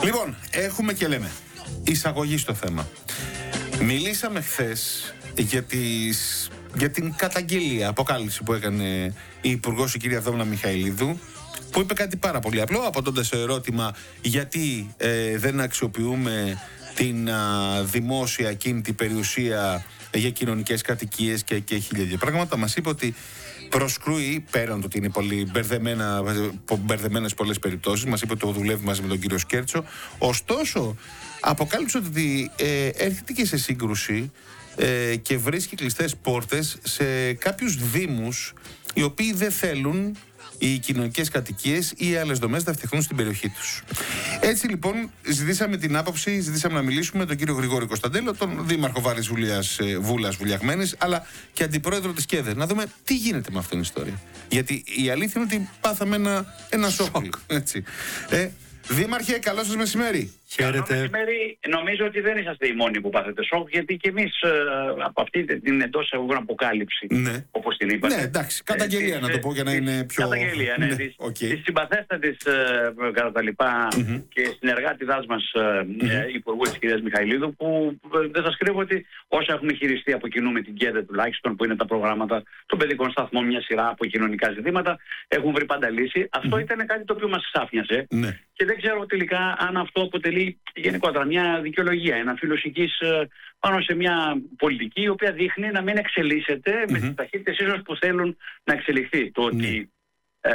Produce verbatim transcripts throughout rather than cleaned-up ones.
Λοιπόν, έχουμε και λέμε εισαγωγή στο θέμα. Μιλήσαμε χθες για, τις, για την καταγγελία, αποκάλυψη που έκανε η Υπουργός, η κυρία Δόμνα Μιχαηλίδου, που είπε κάτι πάρα πολύ απλό, απαντώντας σε ερώτημα γιατί ε, δεν αξιοποιούμε την α, δημόσια κίνητη περιουσία για κοινωνικές κατοικίες και, και χίλια δύο πράγματα. Μας είπε ότι προσκρούει, πέραν του ότι είναι πολύ μπερδεμένα, μπερδεμένες πολλές περιπτώσεις, μας είπε ότι το δουλεύει μαζί με τον κύριο Σκέρτσο. Ωστόσο, αποκάλυψε ότι ε, έρχεται και σε σύγκρουση ε, και βρίσκει κλειστές πόρτες σε κάποιους δήμους οι οποίοι δεν θέλουν οι κοινωνικές κατοικίες ή άλλες δομές να φτιαχτούν στην περιοχή τους. Έτσι λοιπόν, ζητήσαμε την άποψη, ζητήσαμε να μιλήσουμε με τον κύριο Γρηγόρη Κωνσταντέλο, τον δήμαρχο Βάρης Βουλίας, Βούλας Βουλιαγμένης, αλλά και αντιπρόεδρο της ΚΕΔΕ. Να δούμε τι γίνεται με αυτήν την ιστορία. Γιατί η αλήθεια είναι ότι πάθαμε ένα, ένα σοκ. Έτσι. Ε, Δήμαρχε, καλό σας μεσημέρι. Καλό μεσημέρι. Νομίζω ότι δεν είσαστε οι μόνοι που πάθετε σοκ, γιατί και εμείς ε, από αυτή την εντός εγωγών αποκάλυψη, ναι. όπως την είπατε. Ναι, εντάξει, καταγγελία ε, να το πω για να είναι πιο... Καταγγελία, ναι, ναι της, okay. της συμπαθέστατης ε, κατά τα λοιπά mm-hmm. και συνεργάτηδάς μας ε, mm-hmm. υπουργού της κυρίας Μιχαηλίδου, που ε, δεν σας κρύβω ότι όσα έχουμε χειριστεί από κοινού με την ΚΕΔΕ τουλάχιστον, που είναι τα προγράμματα των παιδικών σταθμών, μια σειρά από κοινωνικά ζητήματα, έχουν βρει πάντα λύση. Αυτό mm-hmm. ήταν κάτι το οποίο μας ξάφνιασε. Mm-hmm. Και δεν ξέρω τελικά αν αυτό αποτελεί γενικότερα μια δικαιολογία, ένα φιλοσικής πάνω σε μια πολιτική η οποία δείχνει να μην εξελίσσεται mm-hmm. με τις ταχύτητες ίσως που θέλουν να εξελιχθεί. Το ότι mm-hmm.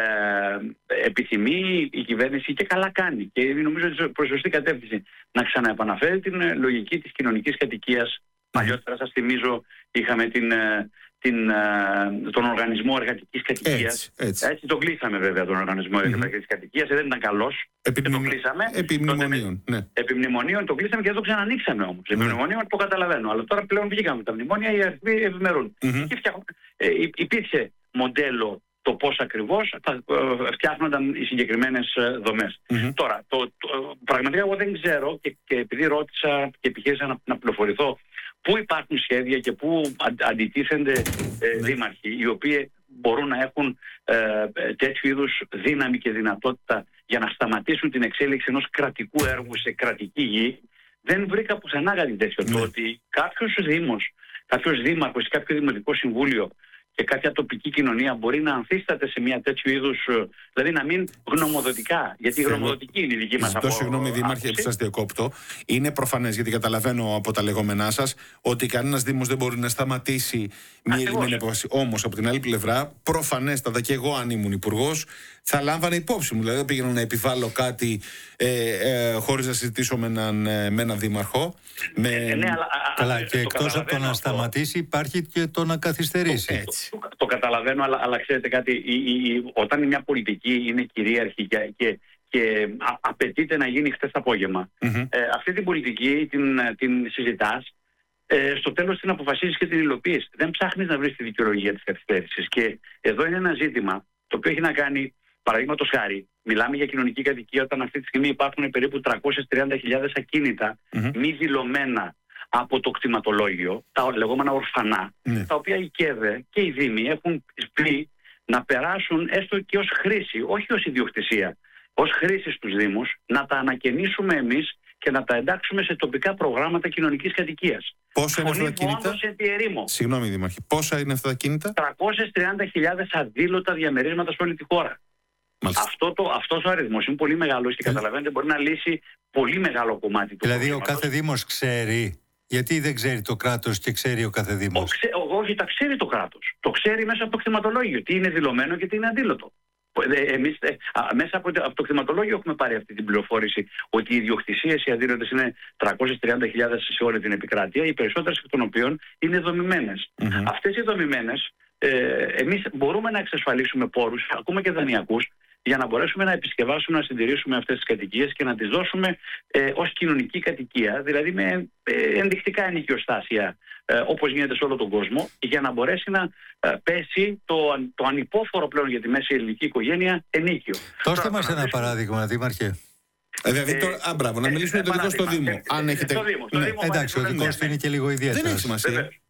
ε, επιθυμεί η κυβέρνηση και καλά κάνει, και νομίζω ότι προς σωστή κατεύθυνση, να ξαναεπαναφέρει την λογική της κοινωνικής κατοικίας. Mm-hmm. Παλιότερα, σας θυμίζω, είχαμε την... Την, τον Οργανισμό Εργατικής Κατοικίας. Έτσι, έτσι. έτσι τον κλείσαμε βέβαια τον Οργανισμό mm-hmm. Εργατικής Κατοικίας, δεν ήταν καλός. Επιμνη... Το κλείσαμε. Επιμνημονίων. Ναι. Επιμνημονίων το κλείσαμε και δεν το ξανανοίξαμε όμως. Mm-hmm. Επιμνημονίων το καταλαβαίνω. Αλλά τώρα πλέον βγήκαμε τα μνημόνια, οι αριθμοί ευημερούν. Mm-hmm. Και φτιάχ... ε, υπήρξε μοντέλο το πώς ακριβώς θα ε, φτιάχνονταν οι συγκεκριμένες δομές. Mm-hmm. Τώρα, το, το, πραγματικά εγώ δεν ξέρω, και, και επειδή ρώτησα και επιχείρησα να, να πληροφορηθώ πού υπάρχουν σχέδια και πού αντιτίθενται ε, δήμαρχοι, οι οποίοι μπορούν να έχουν ε, τέτοιου είδους δύναμη και δυνατότητα για να σταματήσουν την εξέλιξη ενός κρατικού έργου σε κρατική γη. Δεν βρήκα πουθενά κάτι τέτοιο. Ναι. Το ότι κάποιος δήμος, κάποιος δήμαρχος ή κάποιο δημοτικό συμβούλιο και κάποια τοπική κοινωνία μπορεί να ανθίσταται σε μια τέτοιου είδους, δηλαδή να μην γνωμοδοτικά, γιατί η γνωμοδοτική είναι η δική μας απόφαση. Συγγνώμη, Δήμαρχε, που σας διακόπτω. Είναι προφανές, γιατί καταλαβαίνω από τα λεγόμενά σας, ότι κανένας Δήμος δεν μπορεί να σταματήσει μια ελληνική απόφαση. Όμως, από την άλλη πλευρά, προφανέστατα και εγώ, αν ήμουν υπουργός, θα λάμβανε υπόψη μου. Δηλαδή, δεν πήγαινα να επιβάλλω κάτι ε, ε, χωρίς να συζητήσω με έναν, με έναν δήμαρχο. Με... Ε, ναι, αλλά, Καλά, α, και εκτός από το να σταματήσει, υπάρχει και το να καθυστερήσει. Έτσι. Το, το, το καταλαβαίνω, αλλά, αλλά ξέρετε κάτι, η, η, η, όταν μια πολιτική είναι κυρίαρχη και, και, και α, απαιτείται να γίνει χτες το απόγευμα, mm-hmm. ε, αυτή την πολιτική την, την συζητάς, ε, στο τέλος την αποφασίζεις και την υλοποιείς. Δεν ψάχνεις να βρεις τη δικαιολογία της καθυστέρησης. Και εδώ είναι ένα ζήτημα το οποίο έχει να κάνει, παραδείγματος χάρη, μιλάμε για κοινωνική κατοικία όταν αυτή τη στιγμή υπάρχουν περίπου τριακόσιες τριάντα χιλιάδες ακίνητα mm-hmm. μη δηλωμένα από το κτηματολόγιο, τα λεγόμενα ορφανά, mm. τα οποία η ΚΕΔΕ και οι Δήμοι έχουν πει να περάσουν έστω και ως χρήση, όχι ως ιδιοκτησία, ως χρήση στους Δήμους, να τα ανακαινήσουμε εμείς και να τα εντάξουμε σε τοπικά προγράμματα κοινωνικής κατοικίας. Πόσα είναι αυτά τα κίνητα? Συγγνώμη, Δήμαρχε, πόσα είναι αυτά τα κίνητα? τριακόσιες τριάντα χιλιάδες αντίλωτα διαμερίσματα σε όλη τη χώρα. Αυτό το, αυτός ο αριθμός είναι πολύ μεγάλος και καταλαβαίνετε μπορεί να λύσει πολύ μεγάλο κομμάτι του. Δηλαδή ο κάθε Δήμος ξέρει. Γιατί δεν ξέρει το κράτος και ξέρει ο κάθε Δήμος? Ο, ξέ, ο, όχι, τα ξέρει το κράτος. Το ξέρει μέσα από το κτηματολόγιο. Τι είναι δηλωμένο και τι είναι αντίλωτο. Ε, εμείς ε, α, μέσα από, από το κτηματολόγιο έχουμε πάρει αυτή την πληροφόρηση ότι οι ιδιοκτησίες, οι αντίλωτες είναι τριακόσιες τριάντα χιλιάδες σε όλη την επικράτεια, οι περισσότερες εκ των οποίων είναι δομημένες. Mm-hmm. Αυτές οι δομημένες, ε, εμείς μπορούμε να εξασφαλίσουμε πόρους, ακόμα και δανειακούς, για να μπορέσουμε να επισκευάσουμε, να συντηρήσουμε αυτές τις κατοικίες και να τις δώσουμε ε, ως κοινωνική κατοικία, δηλαδή με ε, ενδεικτικά ενοικιοστάσια, ε, όπως γίνεται σε όλο τον κόσμο, για να μπορέσει να ε, πέσει το, το ανυπόφορο πλέον για τη μέση ελληνική οικογένεια ενίκιο. Δώστε μας ένα παράδειγμα, Δήμαρχε. Ε, δηλαδή, τώρα, α, μπράβο, να μιλήσουμε για το δικό στο Δήμο. Αν έχετε... Στο Δήμο, στο ναι. Δήμο, εντάξει, ο δικός του είναι και λίγο ιδιαίτερος. Δεν έχει σημασία.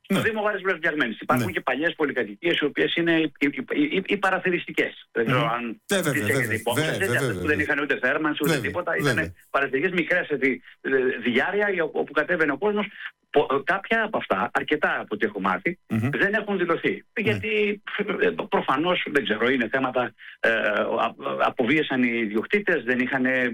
Ναι. Στο Δήμο Βάρης Βουλευτιασμένης. Υπάρχουν ναι. και παλιές πολυκατοικίες οι οποίες είναι οι, οι, οι, οι παραθεριστικές. Δεν ξέρω mm. αν τις έχετε υπόψη. Αυτές που δεν είχαν ούτε θέρμανση ούτε βέβαια, τίποτα. Ήταν παραθεριστικές μικρές σε τη διάρκεια όπου κατέβαινε ο κόσμος. Κάποια από αυτά, αρκετά από ό,τι έχω μάθει, mm-hmm. δεν έχουν δηλωθεί. Mm-hmm. Γιατί προφανώς, δεν ξέρω, είναι θέματα, ε, αποβίασαν οι ιδιοκτήτες, δεν είχαν ε,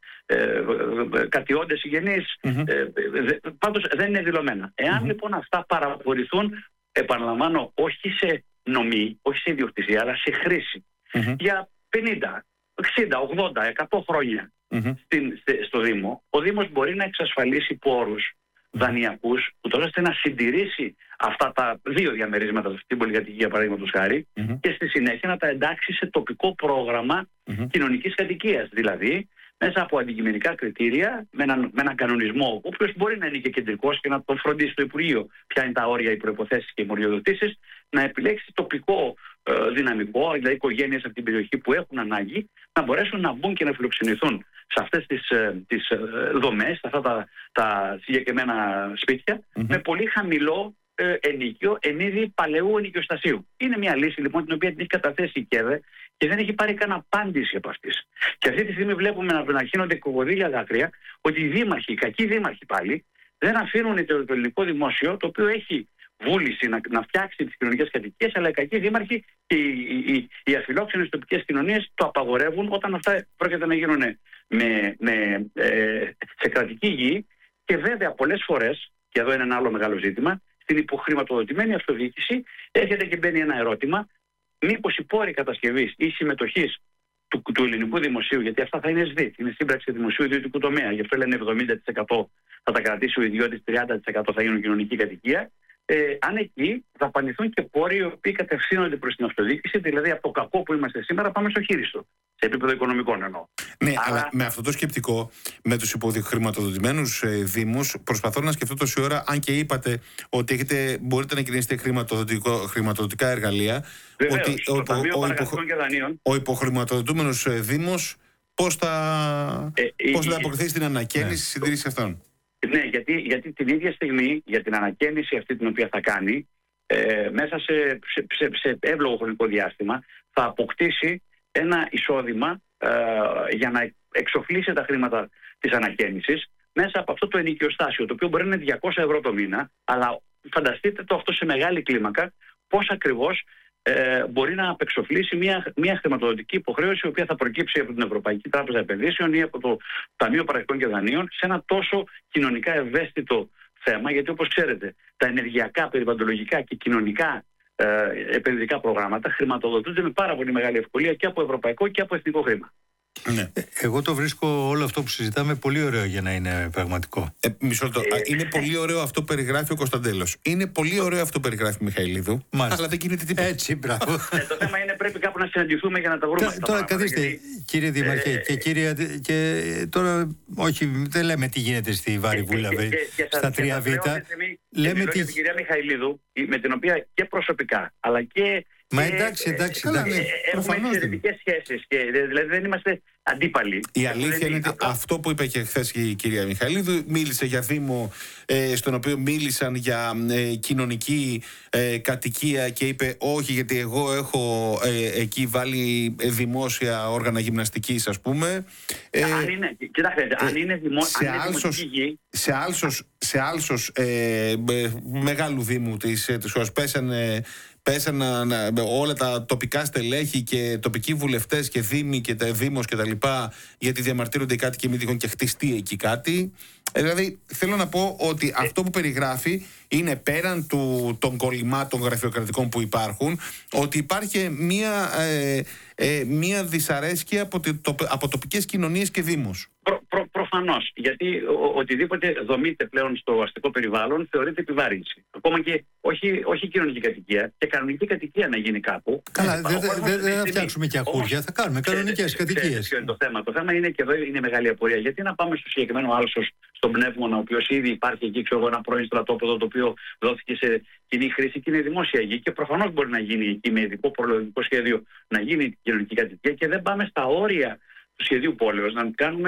ε, κατιόντες συγγενείς, mm-hmm. ε, δε, πάντως δεν είναι δηλωμένα. Εάν mm-hmm. λοιπόν αυτά παραπορηθούν, επαναλαμβάνω, όχι σε νομή, όχι σε ιδιοκτησία, αλλά σε χρήση, mm-hmm. για πενήντα, εξήντα, ογδόντα, εκατό χρόνια mm-hmm. στην, στο Δήμο, ο Δήμος μπορεί να εξασφαλίσει πόρους δανειακούς, ούτως ώστε να συντηρήσει αυτά τα δύο διαμερίσματα σε αυτή την πολυκατοικία, παραδείγματος χάρη, mm-hmm. και στη συνέχεια να τα εντάξει σε τοπικό πρόγραμμα mm-hmm. κοινωνικής κατοικίας. Δηλαδή, μέσα από αντικειμενικά κριτήρια, με έναν, με έναν κανονισμό, ο οποίος μπορεί να είναι και κεντρικός και να το φροντίσει το Υπουργείο ποια είναι τα όρια, οι προϋποθέσεις και οι μοριοδοτήσεις, να επιλέξει τοπικό ε, δυναμικό, δηλαδή οικογένειες από την περιοχή που έχουν ανάγκη, να μπορέσουν να μπουν και να φιλοξενηθούν σε αυτές τις, ε, τις ε, δομές, σε αυτά τα, τα συγκεκριμένα σπίτια, mm-hmm. με πολύ χαμηλό ε, ενοίκιο, εν είδη παλαιού ενοικιοστασίου. Είναι μια λύση λοιπόν την οποία την έχει καταθέσει η ΚΕΔΕ και δεν έχει πάρει καν απάντηση από αυτής. Και αυτή τη στιγμή βλέπουμε να πεναχύνονται κοκοδίλια δάκρυα ότι οι δήμαρχοι, οι κακοί δήμαρχοι πάλι, δεν αφήνουν το, το ελληνικό δημόσιο, το οποίο έχει βούληση να, να φτιάξει τις κοινωνικές κατοικίες, αλλά οι κακοί δήμαρχοι και οι, οι, οι αφιλόξενες τοπικές κοινωνίες το απαγορεύουν όταν αυτά πρόκειται να γίνουν με, με, ε, σε κρατική γη. Και βέβαια πολλές φορές, και εδώ είναι ένα άλλο μεγάλο ζήτημα, στην υποχρηματοδοτημένη αυτοδιοίκηση έρχεται και μπαίνει ένα ερώτημα, μήπως οι πόροι κατασκευής ή συμμετοχής του, του ελληνικού δημοσίου, γιατί αυτά θα είναι ΣΔΙΤ, είναι σύμπραξη δημοσίου ιδιωτικού τομέα, γι' αυτό λένε εβδομήντα τοις εκατό θα τα κρατήσει ο ιδιώτης, τριάντα τοις εκατό θα γίνουν κοινωνική κατοικία. Ε, αν εκεί δαπανηθούν και πόροι οι οποίοι κατευθύνονται προς την αυτοδιοίκηση, δηλαδή από το κακό που είμαστε σήμερα πάμε στο χείριστο. Σε επίπεδο οικονομικών εννοώ. Ναι, αλλά, αλλά με αυτό το σκεπτικό, με τους υποχρηματοδοτημένους ε, δήμους, προσπαθώ να σκεφτώ τόση ώρα, αν και είπατε ότι έχετε, μπορείτε να κινήσετε χρηματοδοτικά εργαλεία, βεβαίως, ότι στο ο, Ταμείο ο, Παραγραφικών και Δανείων, ο υποχρηματοδοτούμενος ε, δήμος πώς θα, ε, πώς θα αποκριθεί στην ανακαίνιση, στη συντήρηση αυτών. Ναι, γιατί, γιατί την ίδια στιγμή για την ανακαίνιση αυτή την οποία θα κάνει, ε, μέσα σε, σε, σε, σε εύλογο χρονικό διάστημα, θα αποκτήσει ένα εισόδημα ε, για να εξοφλήσει τα χρήματα της ανακαίνισης μέσα από αυτό το ενοικιοστάσιο, το οποίο μπορεί να είναι διακόσια ευρώ το μήνα, αλλά φανταστείτε το αυτό σε μεγάλη κλίμακα, πώς ακριβώς ε, μπορεί να απεξοφλήσει μια, μια χρηματοδοτική υποχρέωση η οποία θα προκύψει από την Ευρωπαϊκή Τράπεζα Επενδύσεων ή από το Ταμείο Παραγραφικών και Δανείων σε ένα τόσο κοινωνικά ευαίσθητο θέμα, γιατί όπως ξέρετε τα ενεργειακά, περιβαλλοντολογικά και κοινωνικά ε, επενδυτικά προγράμματα χρηματοδοτούνται με πάρα πολύ μεγάλη ευκολία και από ευρωπαϊκό και από εθνικό χρήμα. Ναι. Εγώ το βρίσκω όλο αυτό που συζητάμε πολύ ωραίο για να είναι πραγματικό. Ε, μισό λεπτό. Ε, είναι πολύ ωραίο αυτό που περιγράφει ο Κωνσταντέλος. Είναι πολύ ωραίο αυτό που περιγράφει η Μιχαηλίδου. Μάλιστα. Αλλά δεν γίνεται τίποτα. Έτσι, μπράβο. ε, το θέμα είναι πρέπει κάπου να συναντηθούμε για να τα βρούμε. Τώρα καθίστε, γιατί... κύριε Δήμαρχε, ε, και, κύριε, και τώρα, όχι, δεν λέμε τι γίνεται στη Βάρη Βούλαβη, στα τρία Β. Λέμε τι... την κυρία Μιχαηλίδου, με την οποία και προσωπικά, αλλά και. Μα εντάξει, εντάξει, εντάξει. Ε, έχουμε εξαιρετικές σχέσεις και δηλαδή δεν είμαστε αντίπαλοι. Η αλήθεια είναι ότι απλά... αυτό που είπε και χθες η κυρία Μιχαηλίδου, μίλησε για Δήμο ε, στον οποίο μίλησαν για ε, κοινωνική ε, κατοικία και είπε όχι γιατί εγώ έχω ε, εκεί βάλει δημόσια όργανα γυμναστικής, ας πούμε. Ε, αν είναι, κοιτάξτε, ε, αν είναι, δημο, σε αν είναι άλσος, γη... Σε άλσος, σε άλσος ε, μεγάλου Δήμου της, της χώρας πέσανε Πέσαν όλα τα τοπικά στελέχη και τοπικοί βουλευτές και δήμοι και τα δήμος και τα λοιπά, γιατί διαμαρτύρονται κάτι και μη τυχόν και χτιστεί εκεί κάτι. Ε, δηλαδή θέλω να πω ότι ε. αυτό που περιγράφει είναι πέραν του, των κολλημάτων γραφειοκρατικών που υπάρχουν, ότι υπάρχει μια, ε, ε, μια δυσαρέσκεια από, το, από τοπικές κοινωνίες και δήμους. Προ, προ, προφανώς, γιατί ο, οτιδήποτε δομείται πλέον στο αστικό περιβάλλον θεωρείται επιβάρυνση. Ακόμα και όχι, όχι κοινωνική κατοικία, και κανονική κατοικία να γίνει κάπου. Καλά, δεν δε, δε, δε θα φτιάξουμε και ακούρια, θα κάνουμε κανονικές κατοικίες. Ποιο είναι το θέμα. Το θέμα είναι και εδώ είναι μεγάλη απορία. Γιατί να πάμε στο συγκεκριμένο άλσος, στον Πνεύμονα, ο οποίος ήδη υπάρχει εκεί, ξέρω εγώ, ένα πρώην στρατόπεδο το οποίο δόθηκε σε κοινή χρήση και είναι δημόσια γη. Και προφανώς μπορεί να γίνει εκεί με ειδικό προλογικό σχέδιο να γίνει κοινωνική κατοικία και δεν πάμε στα όρια του σχεδίου πόλεως να κάνουμε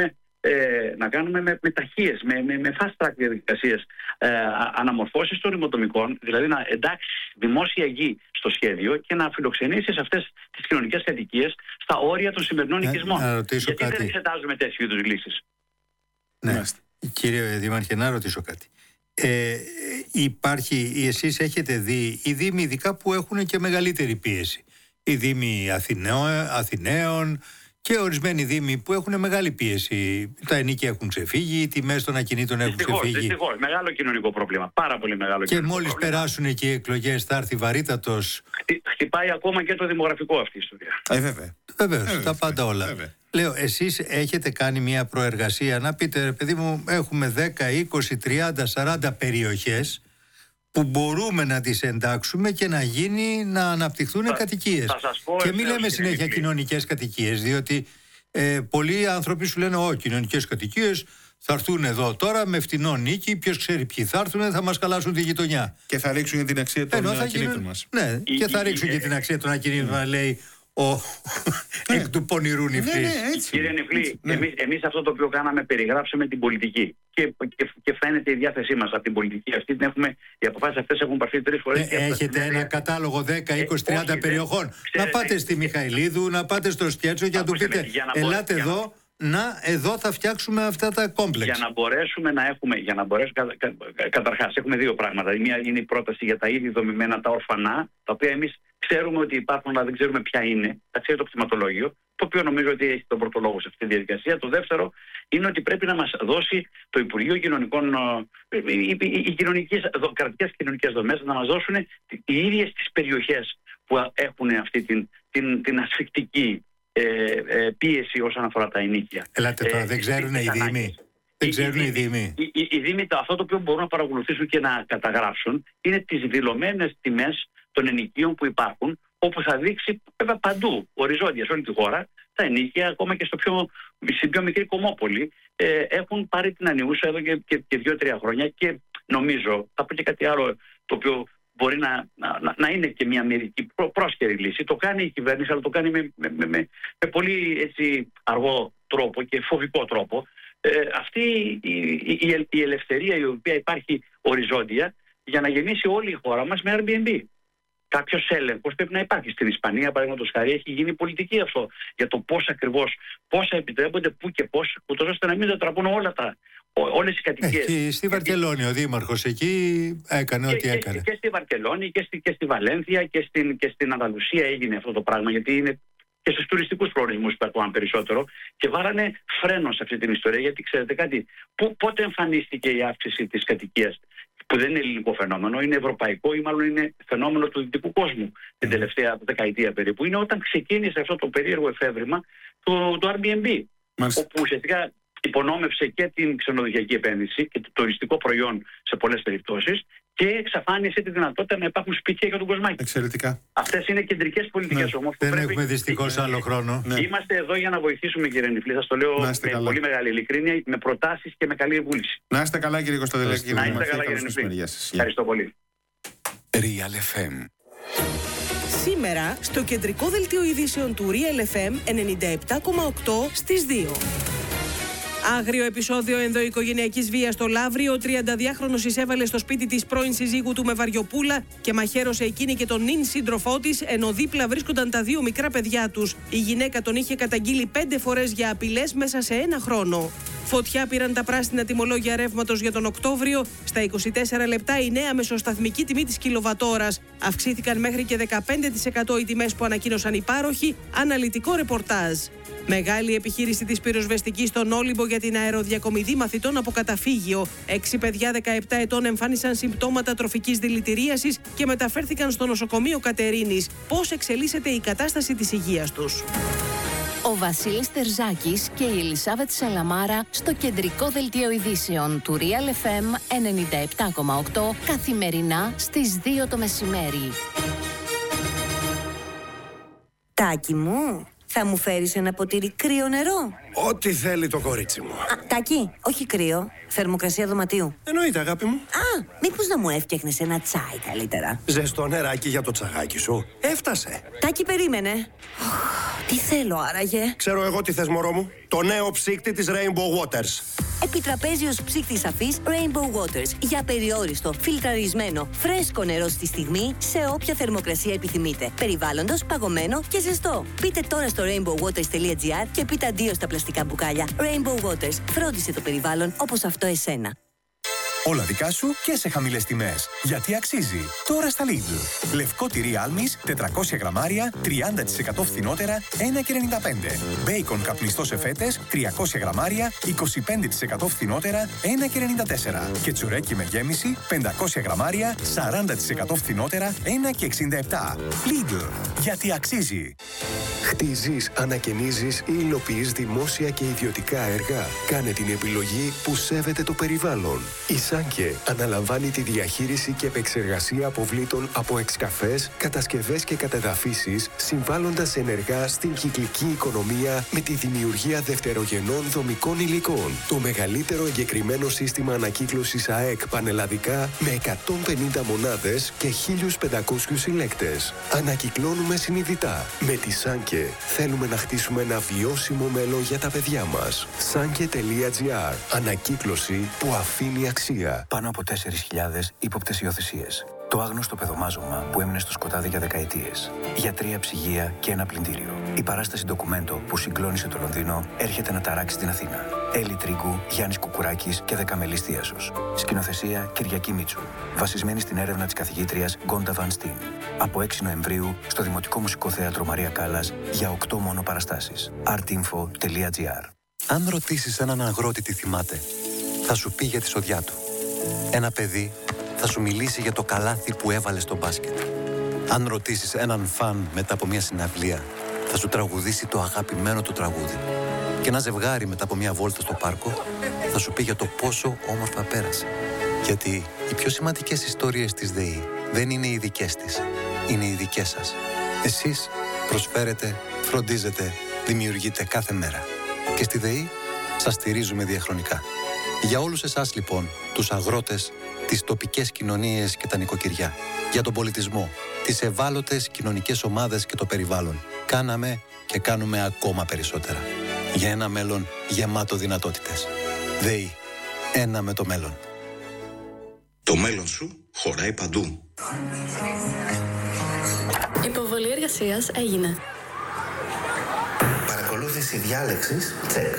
ε, να κάνουμε με, με ταχείες, με, με, με fast track διαδικασίες ε, αναμορφώσεις των ρημοτομικών, δηλαδή να εντάξει δημόσια γη στο σχέδιο και να φιλοξενήσει σε αυτές τις κοινωνικές κατοικίες στα όρια των σημερινών οικισμών. Γιατί κάτι. Δεν εξετάζουμε τέτοιου είδους λύσεις. Ναι, κύριε Δήμαρχε, να ρωτήσω κάτι. Ε, υπάρχει, εσείς έχετε δει οι δήμοι ειδικά που έχουν και μεγαλύτερη πίεση. Οι δήμοι Αθηναίο, Αθηναίων και ορισμένοι δήμοι που έχουν μεγάλη πίεση. Τα ενοίκια έχουν ξεφύγει, οι τιμές των ακινήτων έχουν δυστυχώς, ξεφύγει. Δυστυχώς, μεγάλο κοινωνικό πρόβλημα. Πάρα πολύ μεγάλο και κοινωνικό μόλις πρόβλημα. περάσουν εκεί οι εκλογές θα έρθει βαρύτατος. Χτυ, χτυπάει ακόμα και το δημογραφικό αυτή η ιστορία. Ε, βέβαια. Βεβαίως, ε, τα πάντα όλα. Βέβαια. Λέω, εσείς έχετε κάνει μια προεργασία να πείτε, ρε παιδί μου, έχουμε δέκα, είκοσι, τριάντα, σαράντα περιοχές που μπορούμε να τις εντάξουμε και να γίνει, να αναπτυχθούν θα, κατοικίες. Θα και μην λέμε συνέχεια κοινωνικές κατοικίες, διότι ε, πολλοί άνθρωποι σου λένε, Ω, κοινωνικές κατοικίες θα έρθουν εδώ τώρα με φτηνό νίκη, ποιος ξέρει ποιοι θα έρθουν, θα μας καλάσουν τη γειτονιά. Και θα ρίξουν για την αξία των ακινήτων μας. Ναι, η, και θα η, ρίξουν η, για την αξία των ακινήτων, ε, λέει ο ναι. εκ του πονηρού νηφλής. Ναι, ναι, έτσι. Κύριε Νηφλή, ναι. εμείς, εμείς αυτό το οποίο κάναμε, περιγράψαμε την πολιτική. Και, και, και φαίνεται η διάθεσή μας από την πολιτική αυτή. Την έχουμε, οι αποφάσεις αυτές έχουν πάρθει τρεις φορές. Ε, έχετε ένα είναι... κατάλογο δέκα, είκοσι, τριάντα ε, περιοχών. Ξέρετε, να πάτε στη Μιχαηλίδου, να πάτε στο Στιέτσο και να του πείτε, ελάτε εδώ. Να, εδώ θα φτιάξουμε αυτά τα κόμπλεξ. Για να μπορέσουμε να έχουμε, για να μπορέσουμε, κα, κα, κα, καταρχάς έχουμε δύο πράγματα. Η μία είναι η πρόταση για τα ήδη δομημένα, τα ορφανά, τα οποία εμείς ξέρουμε ότι υπάρχουν, αλλά δεν ξέρουμε ποια είναι. Τα ξέρει το κτηματολόγιο, το οποίο νομίζω ότι έχει τον πρώτο λόγο σε αυτή τη διαδικασία. Το δεύτερο είναι ότι πρέπει να μας δώσει το Υπουργείο Κοινωνικών, οι, οι, οι, οι κοινωνικές, κρατικές κοινωνικές δομές, να μας δώσουν οι ίδιες τις περιοχές που έχουν αυτή την, την, την ασφυκτική Ε, ε, πίεση όσον αφορά τα ενοίκια. Ελάτε τώρα, ε, δεν ξέρουν οι δήμοι. Δεν ξέρουν οι δήμοι. Οι, οι, οι δήμοι, αυτό το οποίο μπορούν να παρακολουθήσουν και να καταγράψουν είναι τις δηλωμένες τιμές των ενοικίων που υπάρχουν, όπου θα δείξει βέβαια παντού, οριζόντια σε όλη τη χώρα, τα ενοίκια, ακόμα και στο πιο, στην πιο μικρή Κομμόπολη, ε, έχουν πάρει την ανιούσα εδώ και, και, και δύο-τρία χρόνια και νομίζω, θα πω και κάτι άλλο το οποίο μπορεί να, να, να είναι και μια μερική πρό, πρόσκαιρη λύση. Το κάνει η κυβέρνηση, αλλά το κάνει με, με, με, με πολύ έτσι, αργό τρόπο και φοβικό τρόπο. Ε, αυτή η, η, η ελευθερία η οποία υπάρχει οριζόντια για να γεννήσει όλη η χώρα μας με Airbnb. Κάποιος έλεγχος πρέπει να υπάρχει. Στην Ισπανία, παραδείγματος χάρη, έχει γίνει πολιτική αυτό για το πώς ακριβώς, πόσα επιτρέπονται, πού και πώς, ούτως ώστε να μην μετατραπούν όλα τα. Όλες οι κατοικίες. Ε, στη Βαρκελόνη ο Δήμαρχος εκεί έκανε και, ό,τι και, έκανε. Και, και στη Βαρκελόνη και στη, και στη Βαλένθια και στην, και στην Ανδαλουσία έγινε αυτό το πράγμα, γιατί είναι και στους τουριστικούς προορισμούς που ακόμα περισσότερο και βάλανε φρένο σε αυτή την ιστορία, γιατί ξέρετε κάτι, που, πότε εμφανίστηκε η αύξηση της κατοικίας, που δεν είναι ελληνικό φαινόμενο, είναι ευρωπαϊκό ή μάλλον είναι φαινόμενο του δυτικού κόσμου την τελευταία δεκαετία περίπου, είναι όταν ξεκίνησε αυτό το περίεργο εφεύρημα του, του Airbnb, Μάλιστα. όπου ουσιαστικά υπονόμευσε και την ξενοδοχειακή επένδυση και το τουριστικό προϊόν σε πολλές περιπτώσεις και εξαφάνισε τη δυνατότητα να υπάρχουν σπίτια για τον κοσμάκι. Εξαιρετικά. Αυτές είναι κεντρικές πολιτικές ναι. όμως. Δεν πρέπει... έχουμε δυστυχώς άλλο χρόνο. Ναι. Είμαστε εδώ για να βοηθήσουμε, κύριε Νηφλή. Σας το λέω με καλά. πολύ μεγάλη ειλικρίνεια, με προτάσεις και με καλή βούληση. Να είστε καλά, κύριε Κωνσταντελάκη. Να είστε καλά, κύριε Νηφλή. Ευχαριστώ πολύ. Real εφ εμ. Σήμερα στο κεντρικό δελτίο ειδήσεων του Real εφ εμ ενενήντα επτά κόμμα οκτώ στις δύο. Άγριο επεισόδιο ενδοοικογενειακής βίας στο Λαύριο. Ο τριανταδυάχρονος εισέβαλε στο σπίτι της πρώην συζύγου του με βαριοπούλα και μαχαίρωσε εκείνη και τον νυν σύντροφό της, ενώ δίπλα βρίσκονταν τα δύο μικρά παιδιά τους. Η γυναίκα τον είχε καταγγείλει πέντε φορές για απειλές μέσα σε ένα χρόνο. Φωτιά πήραν τα πράσινα τιμολόγια ρεύματος για τον Οκτώβριο. Στα είκοσι τέσσερα λεπτά η νέα μεσοσταθμική τιμή της κιλοβατόρας. Αυξήθηκαν μέχρι και δεκαπέντε τοις εκατό οι τιμές που ανακοίνωσαν οι πάροχοι. Αναλυτικό ρεπορτάζ. Μεγάλη επιχείρηση της πυροσβεστικής στον Όλυμπο για την αεροδιακομιδή μαθητών από καταφύγιο. Έξι παιδιά δεκαεπτά ετών εμφάνισαν συμπτώματα τροφικής δηλητηρίασης και μεταφέρθηκαν στο νοσοκομείο Κατερίνης. Πώς εξελίσσεται η κατάσταση της υγείας τους. Ο Βασίλης Τερζάκης και η Ελισάβετ Σαλαμάρα στο κεντρικό δελτίο ειδήσεων του Real εφ εμ ενενήντα επτά κόμμα οκτώ καθημερινά στις δύο το μεσημέρι. Τάκη μου, θα μου φέρεις ένα ποτήρι κρύο νερό? Ό,τι θέλει το κορίτσι μου. Α, Τάκη, όχι κρύο, θερμοκρασία δωματίου. Εννοείται, αγάπη μου. Α, μήπως να μου έφτιαχνες ένα τσάι καλύτερα? Ζεστό νεράκι για το τσαγάκι σου. Έφτασε. Τάκη, περίμενε. Τι θέλω άραγε? Ξέρω εγώ τι θες, μωρό μου. Το νέο ψύκτη της Rainbow Waters. Επιτραπέζιος ψύκτης αφής Rainbow Waters. Για περιόριστο, φιλτραρισμένο, φρέσκο νερό στη στιγμή, σε όποια θερμοκρασία επιθυμείτε. Περιβάλλοντος, παγωμένο και ζεστό. Πείτε τώρα στο rainbow waters τελεία gr και πείτε αντίο στα πλαστικά μπουκάλια. Rainbow Waters. Φρόντισε το περιβάλλον όπως αυτό εσένα. Όλα δικά σου και σε χαμηλές τιμές. Γιατί αξίζει. Τώρα στα Lidl. Λευκό τυρί άλμης, τετρακόσια γραμμάρια, τριάντα τοις εκατό φθηνότερα, ένα και ενενήντα πέντε. Μπέικον καπνιστό σε φέτες, τριακόσια γραμμάρια, είκοσι πέντε τοις εκατό φθηνότερα, ένα και ενενήντα τέσσερα. Και τσουρέκι με γέμιση, πεντακόσια γραμμάρια, σαράντα τοις εκατό φθηνότερα, ένα και εξήντα επτά. Lidl. Γιατί αξίζει. Χτίζεις, ανακαινίζεις ή υλοποιείς δημόσια και ιδιωτικά έργα. Κάνε την επιλογή που σέβεται το περιβάλλον. Η Σάνκε αναλαμβάνει τη διαχείριση και επεξεργασία αποβλήτων από εξκαφές, κατασκευές και κατεδαφίσεις, συμβάλλοντας ενεργά στην κυκλική οικονομία με τη δημιουργία δευτερογενών δομικών υλικών. Το μεγαλύτερο εγκεκριμένο σύστημα ανακύκλωσης ΑΕΚ πανελλαδικά με εκατόν πενήντα μονάδες και χίλιους πεντακόσιους συλλέκτες. Ανακυκλώνουμε συνειδητά. Με τη Σάνκε θέλουμε να χτίσουμε ένα βιώσιμο μέλλον για τα παιδιά μας. Σάνκε τελεία gr. Ανακύκλωση που αφήνει αξία. Πάνω από τέσσερις χιλιάδες ύποπτες υιοθεσίες. Το άγνωστο παιδομάζωμα που έμεινε στο σκοτάδι για δεκαετίες. Για τρία ψυγεία και ένα πλυντήριο. Η παράσταση ντοκουμέντο που συγκλώνησε το Λονδίνο έρχεται να ταράξει την Αθήνα. Έλλη Τρίγκου, Γιάννης Κουκουράκης και Δεκαμελής Θίασος. Σκηνοθεσία Κυριακή Μίτσου. Βασισμένη στην έρευνα της καθηγήτριας Γκόντα Βαν Στίν. Από έξι Νοεμβρίου στο Δημοτικό Μουσικό Θέατρο Μαρία Κάλλας για οκτώ μόνο παραστάσεις. artinfo τελεία gr. Αν ρωτήσεις έναν αγρότη τι θυμάται, θα σου πει για τη σοδιά του. Ένα παιδί θα σου μιλήσει για το καλάθι που έβαλε στο μπάσκετ. Αν ρωτήσεις έναν φαν μετά από μια συναυλία, θα σου τραγουδήσει το αγαπημένο του τραγούδι. Και ένα ζευγάρι μετά από μια βόλτα στο πάρκο θα σου πει για το πόσο όμορφα πέρασε. Γιατί οι πιο σημαντικές ιστορίες της ΔΕΗ δεν είναι οι δικές της, είναι οι δικές σας. Εσείς προσφέρετε, φροντίζετε, δημιουργείτε κάθε μέρα. Και στη ΔΕΗ σας στηρίζουμε διαχρονικά. Για όλους εσάς λοιπόν, τους αγρότες, τις τοπικές κοινωνίες και τα νοικοκυριά. Για τον πολιτισμό, τις ευάλωτες κοινωνικές ομάδες και το περιβάλλον. Κάναμε και κάνουμε ακόμα περισσότερα. Για ένα μέλλον γεμάτο δυνατότητες. ΔΕΗ. Ένα με το μέλλον. Το μέλλον σου χωράει παντού. Υποβολή εργασίας έγινε. Παρακολούθηση διάλεξης, τσεκ.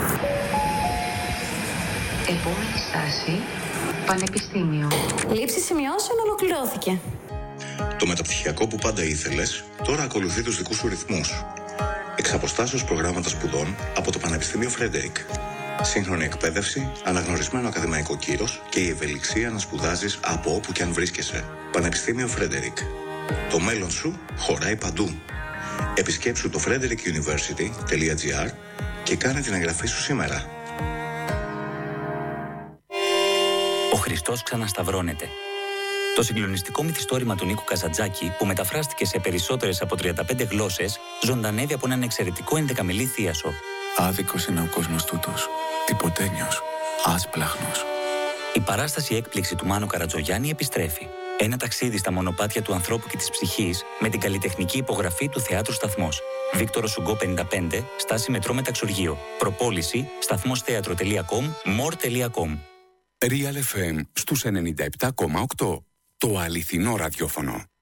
Επόμενη στάση, πανεπιστήμιο. Λήψη σημειώσεων ολοκληρώθηκε. Το μεταπτυχιακό που πάντα ήθελες, τώρα ακολουθεί τους δικούς σου ρυθμούς. Εξ αποστάσεως προγράμματα σπουδών από το Πανεπιστήμιο Φρέντερικ. Σύγχρονη εκπαίδευση, αναγνωρισμένο ακαδημαϊκό κύρος και η ευελιξία να σπουδάζεις από όπου και αν βρίσκεσαι. Πανεπιστήμιο Φρέντερικ. Το μέλλον σου χωράει παντού. Επισκέψου το frederick university τελεία gr και κάνε την εγγραφή σου σήμερα. Ο Χριστός ξανασταυρώνεται. Το συγκλονιστικό μυθιστόρημα του Νίκου Καζαντζάκη, που μεταφράστηκε σε περισσότερες από τριάντα πέντε γλώσσες, ζωντανεύει από έναν εξαιρετικό ενδεκαμελή θίασο. Άδικος είναι ο κόσμος τούτος. Τυποτένιος. Άσπλαχνος. Η παράσταση έκπληξη του Μάνου Καρατζογιάννη επιστρέφει. Ένα ταξίδι στα μονοπάτια του ανθρώπου και της ψυχής με την καλλιτεχνική υπογραφή του Θεάτρου Σταθμός. Βίκτορο Σουγκό πενήντα πέντε, στάση μετρό Μεταξουργείο. Προπόληση σταθμόσθέατρο τελεία com, more τελεία com. Real εφ εμ στους ενενήντα επτά κόμμα οκτώ. Το αληθινό ραδιόφωνο.